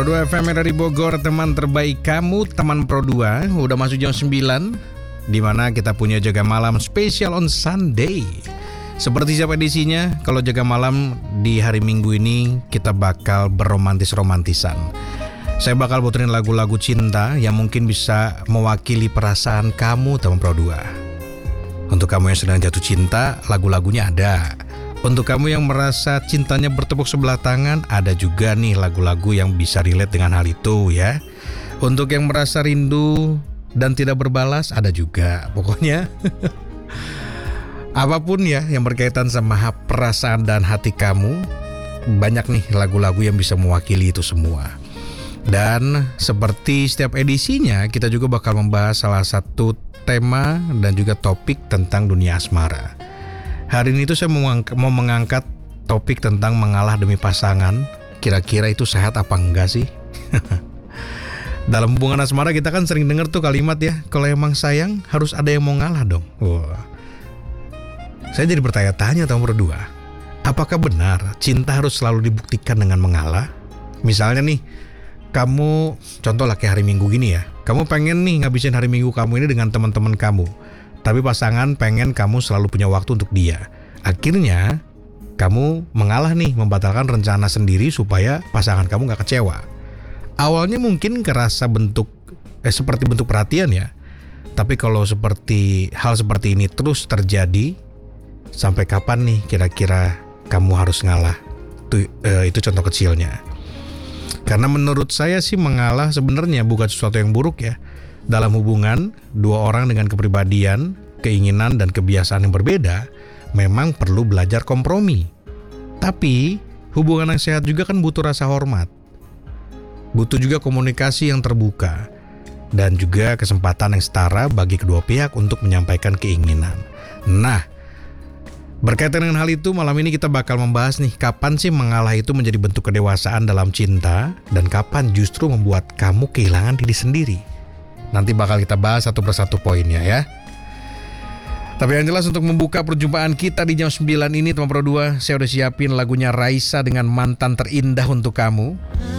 Pro 2 FM dari Bogor, teman terbaik kamu, teman Pro 2. Udah masuk jam 9, dimana kita punya Jaga Malam spesial on Sunday. Seperti siapa edisinya, kalau Jaga Malam di hari Minggu ini kita bakal berromantis-romantisan. Saya bakal puterin lagu-lagu cinta yang mungkin bisa mewakili perasaan kamu, teman Pro 2. Untuk kamu yang sedang jatuh cinta, lagu-lagunya ada. Untuk kamu yang merasa cintanya bertepuk sebelah tangan, ada juga nih lagu-lagu yang bisa relate dengan hal itu ya. Untuk yang merasa rindu dan tidak berbalas, ada juga. Pokoknya apapun ya yang berkaitan sama perasaan dan hati kamu, banyak nih lagu-lagu yang bisa mewakili itu semua. Dan seperti setiap edisinya, kita juga bakal membahas salah satu tema dan juga topik tentang dunia asmara. Hari ini tuh saya mau mengangkat topik tentang mengalah demi pasangan. Kira-kira itu sehat apa enggak sih? Dalam hubungan asmara kita kan sering dengar tuh kalimat ya, kalau emang sayang harus ada yang mau ngalah dong. Wah. Saya jadi bertanya-tanya tahun berdua, apakah benar cinta harus selalu dibuktikan dengan mengalah? Misalnya nih, kamu contoh lah kayak hari Minggu gini ya, kamu pengen nih ngabisin hari Minggu kamu ini dengan teman-teman kamu. Tapi pasangan pengen kamu selalu punya waktu untuk dia. Akhirnya kamu mengalah nih, membatalkan rencana sendiri supaya pasangan kamu gak kecewa. Awalnya mungkin kerasa seperti bentuk perhatian ya. Tapi kalau hal seperti ini terus terjadi, sampai kapan nih kira-kira kamu harus ngalah? Itu contoh kecilnya. Karena menurut saya sih mengalah sebenarnya bukan sesuatu yang buruk ya. Dalam hubungan, dua orang dengan kepribadian, keinginan, dan kebiasaan yang berbeda memang perlu belajar kompromi. Tapi, hubungan yang sehat juga kan butuh rasa hormat. Butuh juga komunikasi yang terbuka. Dan juga kesempatan yang setara bagi kedua pihak untuk menyampaikan keinginan. Nah, berkaitan dengan hal itu, malam ini kita bakal membahas nih, kapan sih mengalah itu menjadi bentuk kedewasaan dalam cinta, dan kapan justru membuat kamu kehilangan diri sendiri. Nanti bakal kita bahas satu persatu poinnya ya. Tapi yang jelas untuk membuka perjumpaan kita di jam 9 ini teman Pro 2, saya udah siapin lagunya Raisa dengan Mantan Terindah untuk kamu.